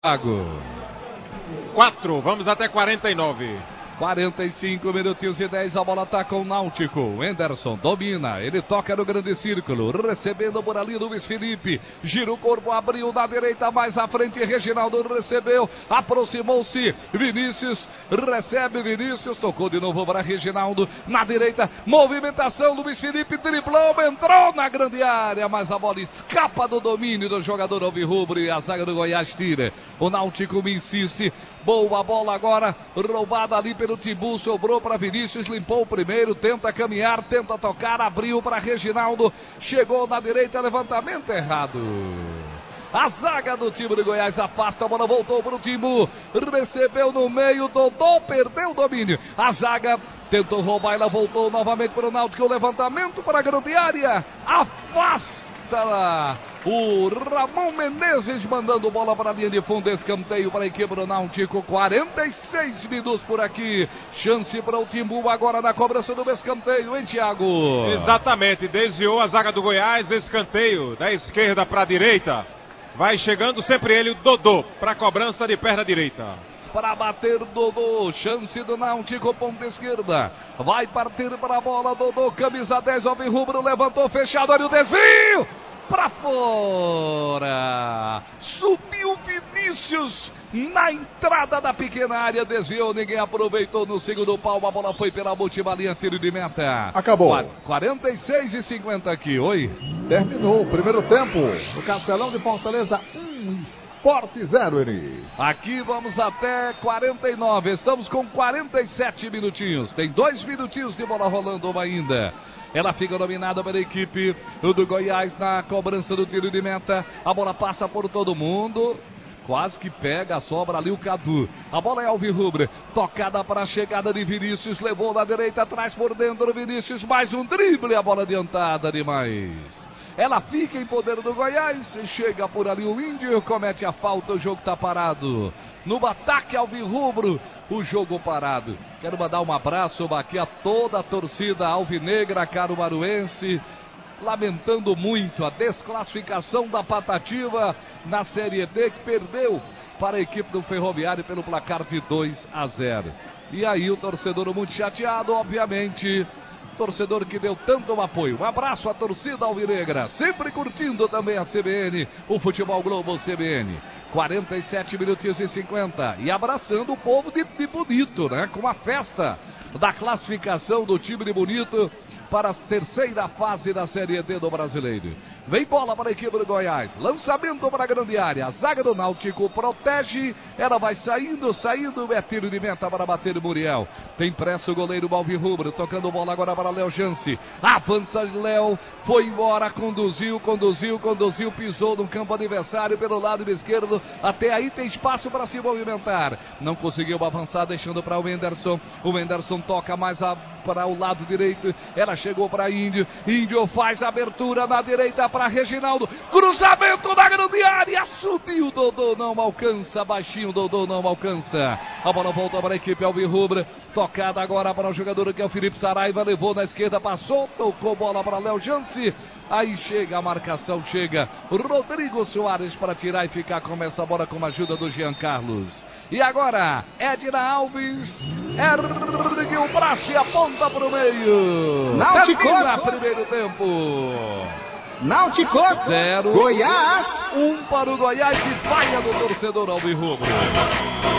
Thiago. 4, vamos até 49. 45 minutinhos e 10, a bola tá com o Náutico. Enderson domina, ele toca no grande círculo, recebendo por ali Luiz Felipe, gira o corpo, abriu na direita, mais à frente, Reginaldo recebeu, aproximou-se, Vinícius, recebe Vinícius, tocou de novo para Reginaldo, na direita, movimentação, Luiz Felipe driblou, entrou na grande área, mas a bola escapa do domínio do jogador alvirrubro e a zaga do Goiás tira. O Náutico me insiste, boa bola agora, roubada ali pelo Timbu, sobrou para Vinícius, limpou o primeiro, tenta caminhar, tenta tocar, abriu para Reginaldo, chegou na direita, levantamento errado. A zaga do time de Goiás afasta, a bola voltou para o Timbu, recebeu no meio, Dodô perdeu o domínio. A zaga tentou roubar, ela voltou novamente para o Náutico, o levantamento para a grande área, afasta lá. O Ramon Menezes mandando bola para a linha de fundo, escanteio para a equipe do Náutico, 46 minutos por aqui, chance para o Timbu agora na cobrança do escanteio, hein, Thiago? Exatamente, desviou a zaga do Goiás, escanteio da esquerda para a direita, vai chegando sempre ele, o Dodô, para a cobrança de perna direita. Para bater Dodô, chance do Náutico, ponta esquerda, vai partir para a bola, Dodô, camisa 10, alvirrubro, levantou, fechado, olha o desvio! Para fora, subiu Vinícius na entrada da pequena área, desviou, ninguém aproveitou no segundo pau, a bola foi pela última linha, tiro de meta. Acabou. 46:50 aqui, oi? Terminou o primeiro tempo, o Castelão de Fortaleza 1, Sport 0, Eri. Aqui vamos até 49, estamos com 47 minutinhos, tem 2 minutinhos de bola rolando ainda. Ela fica dominada pela equipe do Goiás na cobrança do tiro de meta. A bola passa por todo mundo. Quase que pega, sobra ali o Cadu. A bola é alvirrubra. Tocada para a chegada de Vinícius. Levou na direita, atrás por dentro. Vinícius, mais um drible. A bola adiantada demais. Ela fica em poder do Goiás. Chega por ali o Índio. Comete a falta. O jogo está parado. No ataque alvirrubro, o jogo parado. Quero mandar um abraço aqui a toda a torcida alvinegra caruaruense, lamentando muito a desclassificação da Patativa na Série D, que perdeu para a equipe do Ferroviário pelo placar de 2-0. E aí o torcedor muito chateado, obviamente, torcedor que deu tanto apoio. Um abraço à torcida alvinegra, sempre curtindo também a CBN, o Futebol Globo CBN. 47 minutos e 50. E abraçando o povo de Bonito, né? Com a festa da classificação do time de Bonito para a terceira fase da Série D do Brasileiro. Vem bola para a equipe do Goiás. Lançamento para a grande área. A zaga do Náutico protege. Ela vai saindo. É tiro de meta para bater o Muriel. Tem pressa o goleiro alvirrubro. Tocando bola agora para Léo Jance. Avança Léo. Foi embora. Conduziu. Pisou no campo adversário pelo lado esquerdo. Até aí tem espaço para se movimentar. Não conseguiu avançar, deixando para o Enderson. O Enderson toca mais para o lado direito. Ela chegou para Índio. Índio faz a abertura na direita para Reginaldo. Cruzamento na grande área. Subiu. Dodô não alcança. Baixinho. Dodô não alcança. A bola volta para a equipe alvirrubra. Tocada agora para o jogador que é o Felipe Saraiva. Levou na esquerda. Passou. Tocou bola para Léo Jance. Aí chega a marcação. Chega Rodrigo Soares para tirar e ficar com essa bola com a ajuda do Jean Carlos. E agora Edna Alves ergue o braço e aponta para o meio. Náutico. Termina primeiro tempo. Náutico 0, Goiás 1 para o Goiás e vaia do torcedor alvirrubro.